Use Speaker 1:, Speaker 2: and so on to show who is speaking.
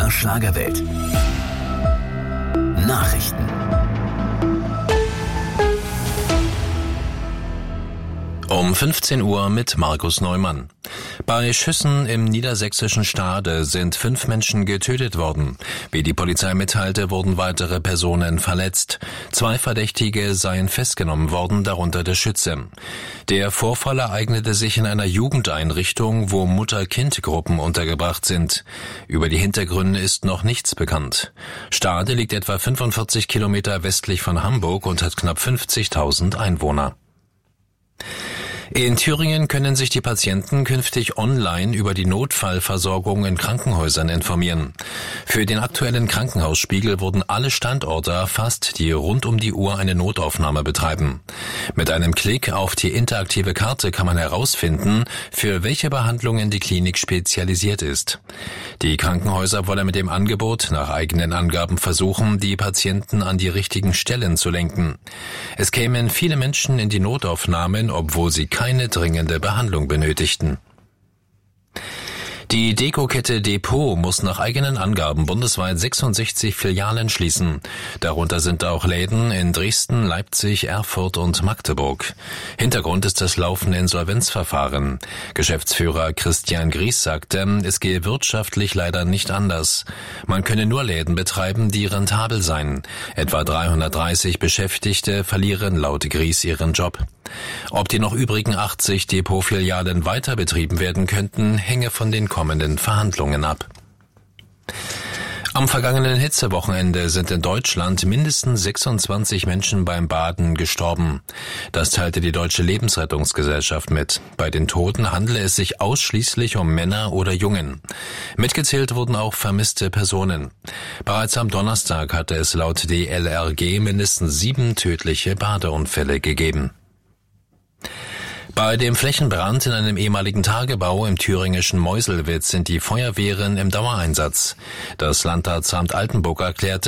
Speaker 1: MDR Schlagerwelt. Nachrichten.
Speaker 2: Um 15 Uhr mit Markus Neumann. Bei Schüssen im niedersächsischen Stade sind 5 Menschen getötet worden. Wie die Polizei mitteilte, wurden weitere Personen verletzt. 2 Verdächtige seien festgenommen worden, darunter der Schütze. Der Vorfall ereignete sich in einer Jugendeinrichtung, wo Mutter-Kind-Gruppen untergebracht sind. Über die Hintergründe ist noch nichts bekannt. Stade liegt etwa 45 Kilometer westlich von Hamburg und hat knapp 50.000 Einwohner. In Thüringen können sich die Patienten künftig online über die Notfallversorgung in Krankenhäusern informieren. Für den aktuellen Krankenhausspiegel wurden alle Standorte erfasst, die rund um die Uhr eine Notaufnahme betreiben. Mit einem Klick auf die interaktive Karte kann man herausfinden, für welche Behandlungen die Klinik spezialisiert ist. Die Krankenhäuser wollen mit dem Angebot nach eigenen Angaben versuchen, die Patienten an die richtigen Stellen zu lenken. Es kämen viele Menschen in die Notaufnahmen, obwohl sie keine dringende Behandlung benötigten. Die Deko-Kette Depot muss nach eigenen Angaben bundesweit 66 Filialen schließen. Darunter sind auch Läden in Dresden, Leipzig, Erfurt und Magdeburg. Hintergrund ist das laufende Insolvenzverfahren. Geschäftsführer Christian Gries sagte, es gehe wirtschaftlich leider nicht anders. Man könne nur Läden betreiben, die rentabel seien. Etwa 330 Beschäftigte verlieren laut Gries ihren Job. Ob die noch übrigen 80 Depot-Filialen weiter betrieben werden könnten, hänge von den kommenden Verhandlungen ab. Am vergangenen Hitzewochenende sind in Deutschland mindestens 26 Menschen beim Baden gestorben. Das teilte die Deutsche Lebensrettungsgesellschaft mit. Bei den Toten handele es sich ausschließlich um Männer oder Jungen. Mitgezählt wurden auch vermisste Personen. Bereits am Donnerstag hatte es laut DLRG mindestens 7 tödliche Badeunfälle gegeben. Bei dem Flächenbrand in einem ehemaligen Tagebau im thüringischen Meuselwitz sind die Feuerwehren im Dauereinsatz. Das Landratsamt Altenburg erklärte,